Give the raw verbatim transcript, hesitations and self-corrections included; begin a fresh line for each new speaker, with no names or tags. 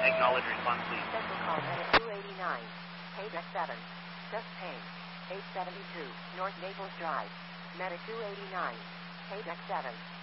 Acknowledge response, please.
Central call Medic two eighty-nine. Paydeck seven. Chest pain. eight seventy-two. North Naples Drive. Medic two eighty-nine. Paydeck seven.